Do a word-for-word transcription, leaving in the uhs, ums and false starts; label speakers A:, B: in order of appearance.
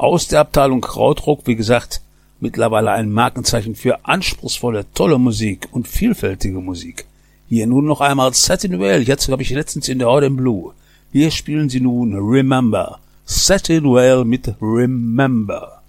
A: aus der Abteilung Krautrock, wie gesagt, mittlerweile ein Markenzeichen für anspruchsvolle, tolle Musik und vielfältige Musik. Hier nun noch einmal Satin Vale, jetzt habe ich letztens in der Odd and Blue. Hier spielen sie nun Remember. Satin Vale mit Remember.